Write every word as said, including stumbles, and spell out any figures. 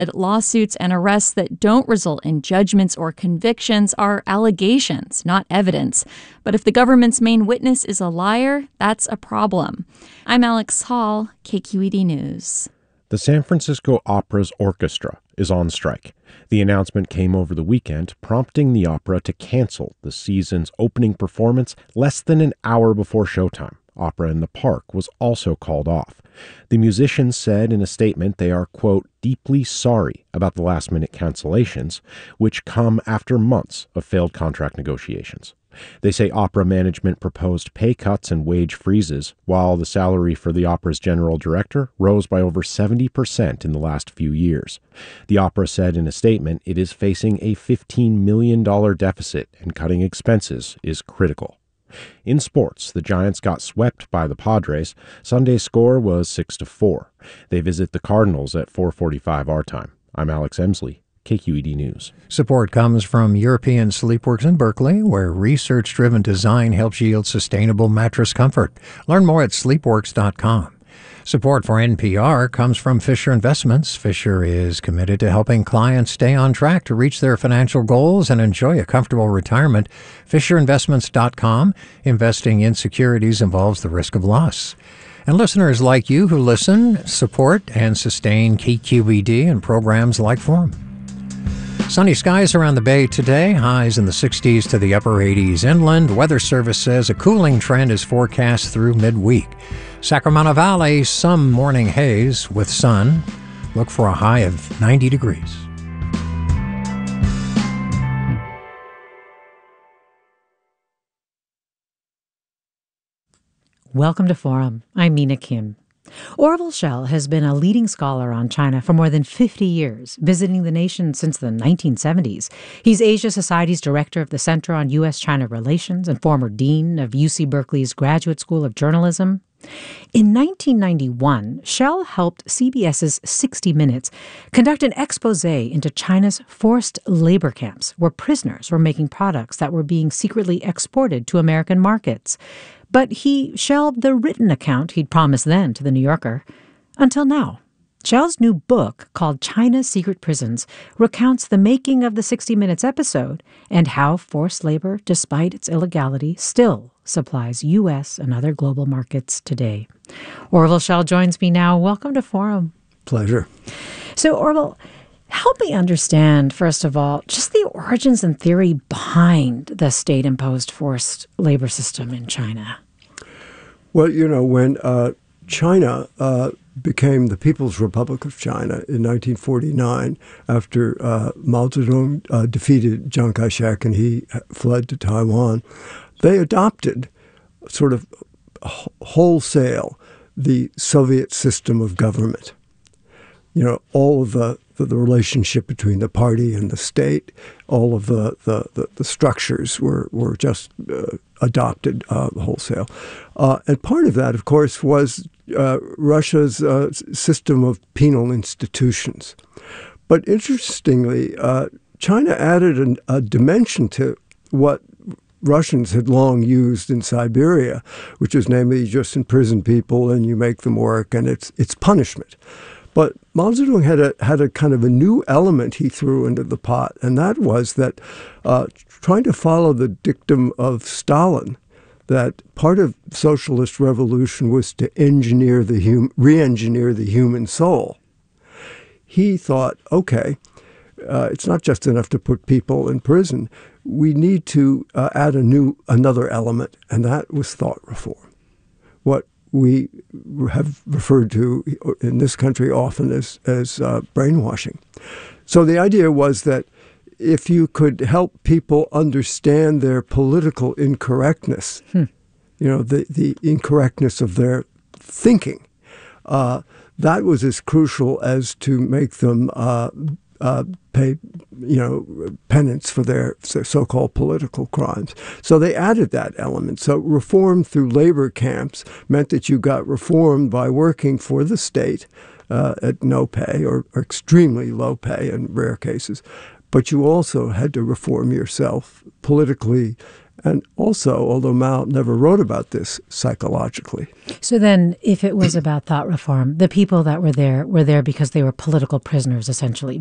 Lawsuits and arrests that don't result in judgments or convictions are allegations, not evidence. But if the government's main witness is a liar, that's a problem. I'm Alex Hall, K Q E D News. The San Francisco Opera's orchestra is on strike. The announcement came over the weekend, prompting the opera to cancel the season's opening performance less than an hour before showtime. Opera in the Park was also called off. The musicians said in a statement they are, quote, deeply sorry about the last-minute cancellations, which come after months of failed contract negotiations. They say opera management proposed pay cuts and wage freezes, while the salary for the opera's general director rose by over seventy percent in the last few years. The opera said in a statement it is facing a fifteen million dollars deficit and cutting expenses is critical. In sports, the Giants got swept by the Padres. Sunday's score was six to four. They visit the Cardinals at four forty-five our time. I'm Alex Emsley, K Q E D News. Support comes from European Sleepworks in Berkeley, where research-driven design helps yield sustainable mattress comfort. Learn more at sleepworks dot com. Support for N P R comes from Fisher Investments. Fisher is committed to helping clients stay on track to reach their financial goals and enjoy a comfortable retirement. fisher investments dot com. Investing in securities involves the risk of loss. And listeners like you who listen, support, and sustain K Q E D and programs like Forum. Sunny skies around the Bay today, highs in the sixties to the upper eighties inland. Weather Service says a cooling trend is forecast through midweek. Sacramento Valley, some morning haze with sun. Look for a high of ninety degrees. Welcome to Forum. I'm Mina Kim. Orville Schell has been a leading scholar on China for more than fifty years, visiting the nation since the nineteen seventies. He's Asia Society's director of the Center on U S China Relations and former dean of U C Berkeley's Graduate School of Journalism. In nineteen ninety-one, Schell helped CBS's sixty minutes conduct an expose into China's forced labor camps, where prisoners were making products that were being secretly exported to American markets. But he shelved the written account he'd promised then to The New Yorker. Until now. Schell's new book, called China's Secret Prisons, recounts the making of the sixty minutes episode and how forced labor, despite its illegality, still supplies U S and other global markets today. Orville Schell joins me now. Welcome to Forum. Pleasure. So, Orville, help me understand, first of all, just the origins and theory behind the state-imposed forced labor system in China. Well, you know, when uh, China uh, became the People's Republic of China in nineteen forty-nine, after uh, Mao Zedong uh, defeated Chiang Kai-shek and he fled to Taiwan, they adopted sort of wholesale the Soviet system of government. You know, all of the, the, the relationship between the party and the state, all of the, the, the, the structures were, were just uh, adopted uh, wholesale. Uh, and part of that, of course, was uh, Russia's uh, system of penal institutions. But interestingly, uh, China added an, a dimension to what Russians had long used in Siberia, which is namely you just imprison people and you make them work, and it's it's punishment. But Mao Zedong had a, had a kind of a new element he threw into the pot, and that was that uh, trying to follow the dictum of Stalin, that part of socialist revolution was to engineer the hum- re-engineer the human soul. He thought, okay, uh, it's not just enough to put people in prison. We need to uh, add a new another element, and that was thought reform. What we have referred to in this country often as, as uh, brainwashing. So the idea was that if you could help people understand their political incorrectness, hmm. you know, the, the incorrectness of their thinking, uh, that was as crucial as to make them uh, uh, pay, you know, penance for their so-called political crimes. So they added that element. So reform through labor camps meant that you got reformed by working for the state uh, at no pay or, or extremely low pay in rare cases. But you also had to reform yourself politically And also, although Mao never wrote about this psychologically. So then, if it was about thought reform, the people that were there were there because they were political prisoners, essentially,